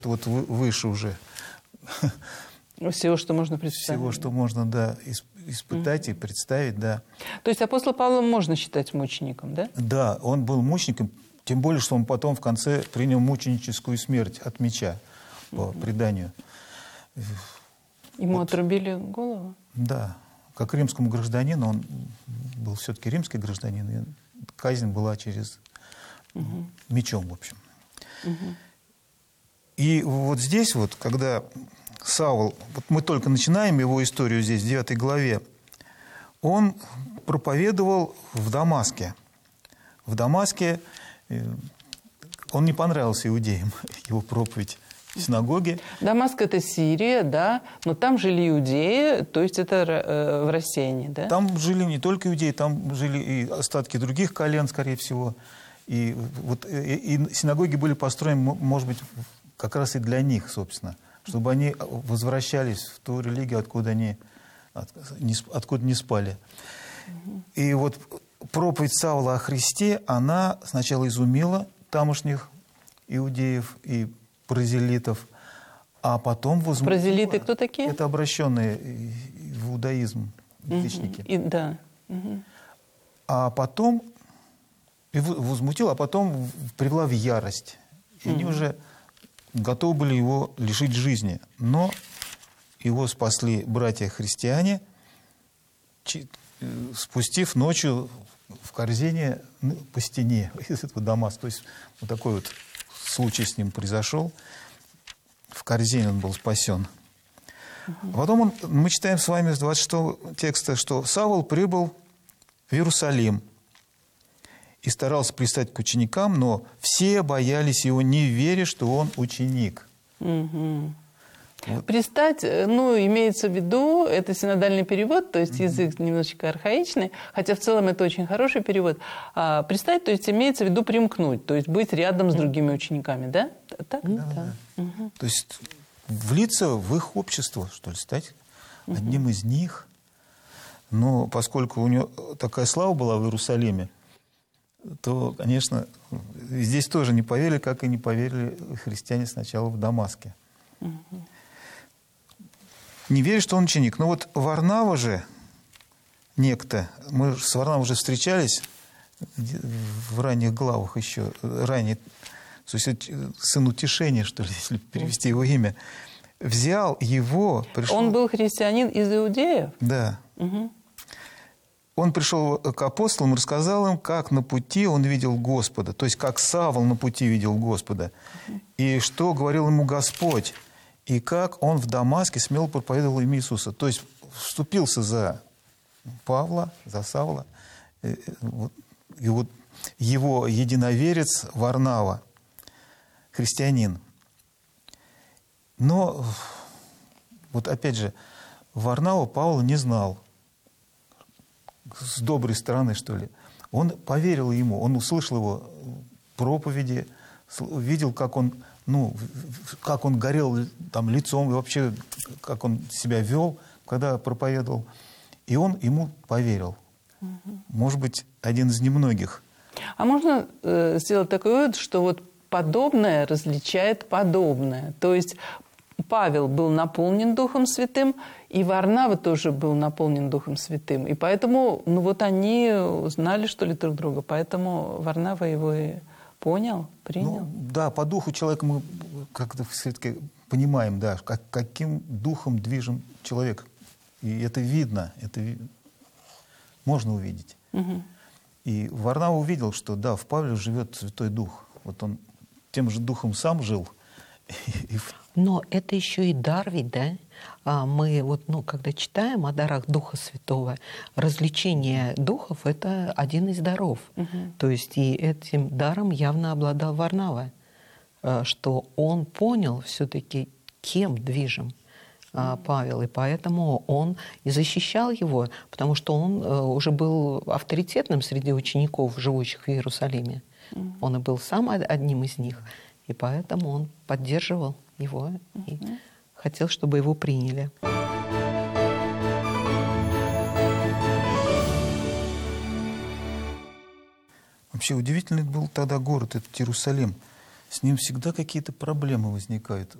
Вот выше уже. Всего, что можно представить. Всего, что можно, да, испытать и представить, да. То есть апостола Павла можно считать мучеником, да? Да, он был мучеником, тем более, что он потом в конце принял мученическую смерть от меча, по преданию. Ему отрубили голову? Да. Как римскому гражданину, он был все-таки римский гражданин, и казнь была через мечом, в общем. И вот здесь вот, когда Савл, вот мы только начинаем его историю здесь, в 9 главе, он проповедовал в Дамаске. В Дамаске он не понравился иудеям, его проповедь в синагоге. Дамаск – это Сирия, да, но там жили иудеи, то есть это в рассеянии, да? Там жили не только иудеи, там жили и остатки других колен, скорее всего. И, вот, и синагоги были построены, может быть, как раз и для них, собственно, чтобы они возвращались в ту религию, откуда не спали. И вот проповедь Савла о Христе, она сначала изумила тамошних иудеев и прозелитов, а потом возмутила. Прозелиты кто такие? Это обращенные в иудаизм язычники. Да. А потом возмутила, а потом привела в ярость. И они уже готовы были его лишить жизни. Но его спасли братья-христиане, спустив ночью в корзине по стене из этого Дамаска. То есть вот такой вот случай с ним произошел. В корзине он был спасен. А потом мы читаем с вами с 26 текста, что Савл прибыл в Иерусалим и старался пристать к ученикам, но все боялись его, не веря, что он ученик. Вот. Пристать, имеется в виду, это синодальный перевод, то есть язык немножечко архаичный, хотя в целом это очень хороший перевод. А пристать, то есть имеется в виду примкнуть, то есть быть рядом с другими учениками, да? Так? Да. То есть влиться в их общество, что ли, стать одним из них. Но поскольку у него такая слава была в Иерусалиме, то, конечно, здесь тоже не поверили, как и не поверили христиане сначала в Дамаске. Не верят, что он ученик. Но вот Варнава же некто, мы с Варнавой уже встречались в ранних главах еще, ранее, то есть сын утешения, что ли, если перевести его имя, взял его... Пришел... Он был христианин из иудеев? Да. Он пришел к апостолам и рассказал им, как на пути он видел Господа, то есть как Савл на пути видел Господа, и что говорил ему Господь, и как он в Дамаске смело проповедовал имя Иисуса. То есть вступился за Павла, за Савла, и вот его единоверец Варнава, христианин. Но, вот опять же, Варнава Павла не знал. С доброй стороны, что ли. Он поверил ему, он услышал его проповеди, видел, как он горел там лицом, и вообще, как он себя вел, когда проповедовал. И он ему поверил. Может быть, один из немногих. А можно сделать такой вывод, что вот подобное различает подобное. То есть Павел был наполнен Духом Святым, и Варнава тоже был наполнен Духом Святым. И поэтому, они знали, что ли, друг друга. Поэтому Варнава его и понял, принял. Да, по духу человека мы как-то все-таки понимаем, да, каким духом движим человек. И это видно, можно увидеть. И Варнава увидел, что да, в Павле живет Святой Дух. Вот он тем же духом сам жил. Но это еще и дар ведь, да? Мы когда читаем о дарах Духа Святого, развлечение духов – это один из даров. То есть и этим даром явно обладал Варнава, что он понял все-таки, кем движим Павел, и поэтому он и защищал его, потому что он уже был авторитетным среди учеников, живущих в Иерусалиме. Он и был сам одним из них, и поэтому он поддерживал его и хотел, чтобы его приняли. Вообще удивительный был тогда город, этот Иерусалим. с ним всегда какие-то проблемы возникают.